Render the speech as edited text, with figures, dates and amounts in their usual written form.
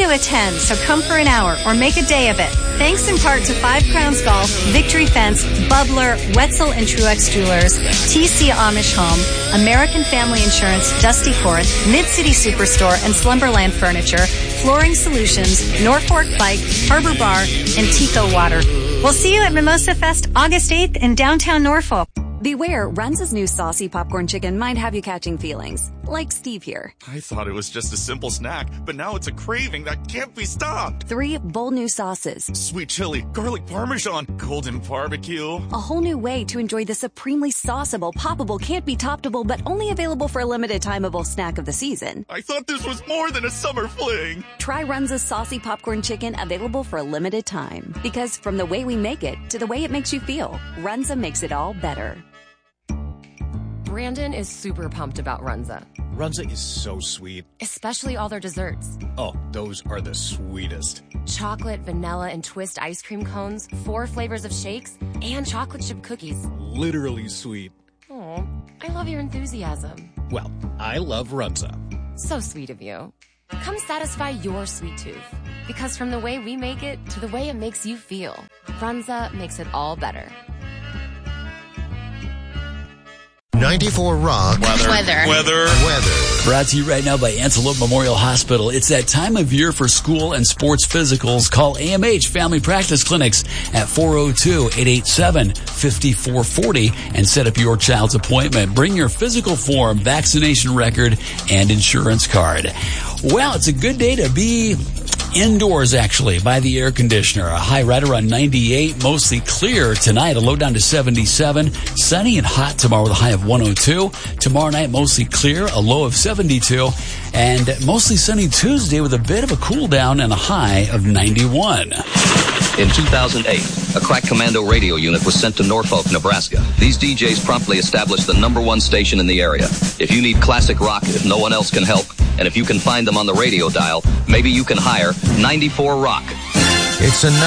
to attend, so come for an hour or make a day of it. Thanks in part to Five Crowns Golf, Victory Fence, Bubbler, Wetzel and Truex Jewelers, TC Amish Home, American Family Insurance, Dusty Corinth, Mid-City Superstore and Slumberland Furniture, Flooring Solutions, Norfolk Bike, Harbor Bar, and Tico Water. We'll see you at Mimosa Fest August 8th in downtown Norfolk. Beware, Runza's new saucy popcorn chicken might have you catching feelings. Like Steve here. I thought it was just a simple snack, but now it's a craving that can't be stopped. 3 bold new sauces. Sweet chili, garlic parmesan, golden barbecue. A whole new way to enjoy the supremely sauceable, poppable, can't be toppable, but only available for a limited timeable snack of the season. I thought this was more than a summer fling. Try Runza's saucy popcorn chicken, available for a limited time. Because from the way we make it to the way it makes you feel, Runza makes it all better. Brandon is super pumped about Runza. Runza is so sweet. Especially all their desserts. Oh, those are the sweetest. Chocolate, vanilla, and twist ice cream cones, 4 flavors of shakes, and chocolate chip cookies. Literally sweet. Oh, I love your enthusiasm. Well, I love Runza. So sweet of you. Come satisfy your sweet tooth. Because from the way we make it to the way it makes you feel, Runza makes it all better. 94 Rock. Weather. Brought to you right now by Antelope Memorial Hospital. It's that time of year for school and sports physicals. Call AMH Family Practice Clinics at 402-887-5440 and set up your child's appointment. Bring your physical form, vaccination record, and insurance card. Well, it's a good day to be indoors, actually, by the air conditioner. A high right around 98, mostly clear tonight. A low down to 77. Sunny and hot tomorrow with a high of 102. Tomorrow night, mostly clear, a low of 72. And mostly sunny Tuesday with a bit of a cool down and a high of 91. In 2008, a crack commando radio unit was sent to Norfolk, Nebraska. These DJs promptly established the #1 station in the area. If you need classic rock, if no one else can help, and if you can find them on the radio dial, maybe you can hire 94 Rock. It's a